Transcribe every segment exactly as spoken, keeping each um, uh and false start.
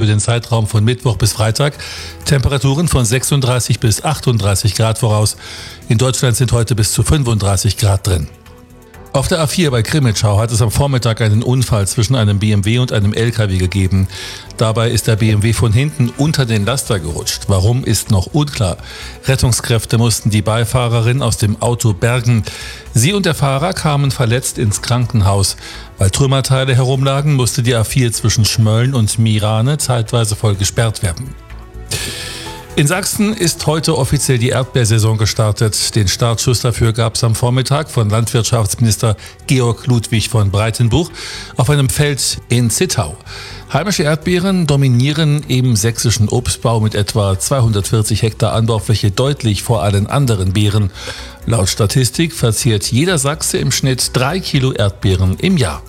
den Zeitraum von Mittwoch bis Freitag. Temperaturen von sechsunddreißig bis achtunddreißig Grad voraus. In Deutschland sind heute bis zu fünfunddreißig Grad drin. Auf der A vier bei Krimitschau hat es am Vormittag einen Unfall zwischen einem B M W und einem L K W gegeben. Dabei ist der B M W von hinten unter den Laster gerutscht. Warum, ist noch unklar. Rettungskräfte mussten die Beifahrerin aus dem Auto bergen. Sie und der Fahrer kamen verletzt ins Krankenhaus. Weil Trümmerteile herumlagen, musste die A vier zwischen Schmölln und Mirane zeitweise voll gesperrt werden. In Sachsen ist heute offiziell die Erdbeersaison gestartet. Den Startschuss dafür gab es am Vormittag von Landwirtschaftsminister Georg Ludwig von Breitenbuch auf einem Feld in Zittau. Heimische Erdbeeren dominieren im sächsischen Obstbau mit etwa zweihundertvierzig Hektar Anbaufläche deutlich vor allen anderen Beeren. Laut Statistik verzehrt jeder Sachse im Schnitt drei Kilo Erdbeeren im Jahr.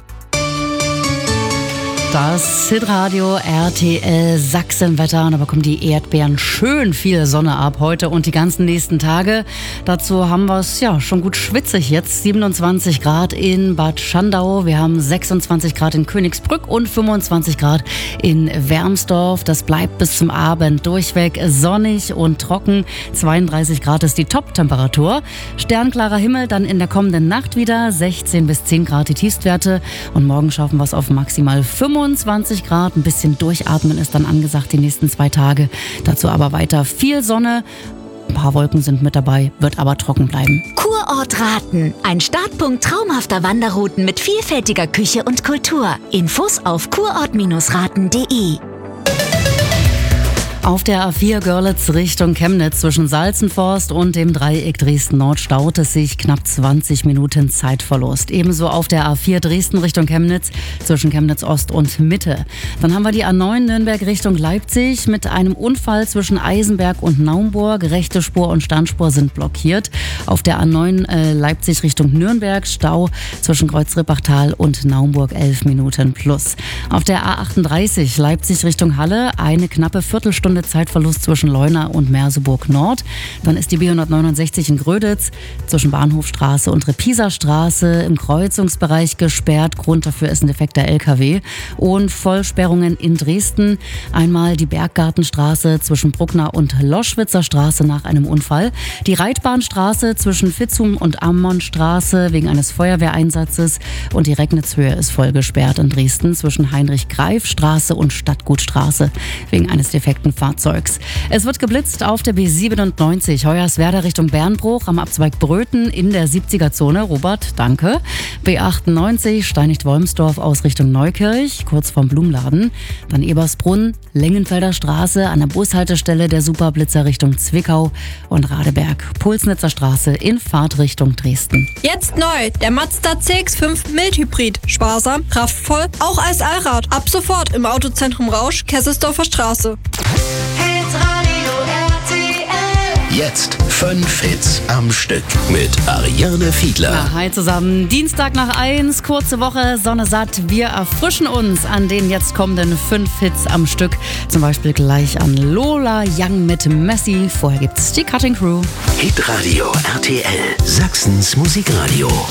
Das Hitradio R T L Sachsenwetter. Und da bekommen die Erdbeeren schön viel Sonne ab heute und die ganzen nächsten Tage. Dazu haben wir es ja schon gut schwitzig jetzt. siebenundzwanzig Grad in Bad Schandau. Wir haben sechsundzwanzig Grad in Königsbrück und fünfundzwanzig Grad in Wermsdorf. Das bleibt bis zum Abend durchweg sonnig und trocken. zweiunddreißig Grad ist die Top-Temperatur. Sternklarer Himmel dann in der kommenden Nacht wieder. sechzehn bis zehn Grad die Tiefstwerte. Und morgen schaffen wir es auf maximal fünfundzwanzig Grad. Ein bisschen durchatmen ist dann angesagt die nächsten zwei Tage. Dazu aber weiter viel Sonne. Ein paar Wolken sind mit dabei, wird aber trocken bleiben. Kurort Rathen. Ein Startpunkt traumhafter Wanderrouten mit vielfältiger Küche und Kultur. Infos auf kurort rathen punkt de. Auf der A vier Görlitz Richtung Chemnitz zwischen Salzenforst und dem Dreieck Dresden-Nord staut es sich knapp zwanzig Minuten Zeitverlust. Ebenso auf der A vier Dresden Richtung Chemnitz zwischen Chemnitz Ost und Mitte. Dann haben wir die A neun Nürnberg Richtung Leipzig mit einem Unfall zwischen Eisenberg und Naumburg. Rechte Spur und Standspur sind blockiert. Auf der A neun äh, Leipzig Richtung Nürnberg Stau zwischen Kreuz-Rippachtal und Naumburg elf Minuten plus. Auf der A achtunddreißig Leipzig Richtung Halle eine knappe Viertelstunde Zeitverlust zwischen Leuna und Merseburg Nord. Dann ist die B hundertneunundsechzig in Gröditz zwischen Bahnhofstraße und Repiserstraße im Kreuzungsbereich gesperrt. Grund dafür ist ein defekter L K W. Und Vollsperrungen in Dresden. Einmal die Berggartenstraße zwischen Bruckner und Loschwitzer Straße nach einem Unfall. Die Reitbahnstraße zwischen Vitzum und Ammonstraße wegen eines Feuerwehreinsatzes. Und die Regnitzhöhe ist voll gesperrt in Dresden zwischen Heinrich-Greif-Straße und Stadtgutstraße wegen eines defekten Fahrzeugs. Es wird geblitzt auf der B siebenundneunzig Hoyerswerda Richtung Bernbruch am Abzweig Bröthen in der siebziger-Zone. Robert, danke. B achtundneunzig Steinigt-Wolmsdorf aus Richtung Neukirch, kurz vorm Blumenladen. Dann Ebersbrunn, Lengenfelder Straße an der Bushaltestelle der Superblitzer Richtung Zwickau und Radeberg, Pulsnitzer Straße in Fahrtrichtung Dresden. Jetzt neu, der Mazda C X fünf Mild Hybrid. Sparsam, kraftvoll, auch als Allrad. Ab sofort im Autozentrum Rausch, Kesselsdorfer Straße. Hitradio R T L. Jetzt fünf Hits am Stück mit Ariane Fiedler. Ja, hi zusammen. Dienstag nach eins, kurze Woche, Sonne satt. Wir erfrischen uns an den jetzt kommenden fünf Hits am Stück. Zum Beispiel gleich an Lola Young mit Messi. Vorher gibt's die Cutting Crew. Hitradio R T L, Sachsens Musikradio.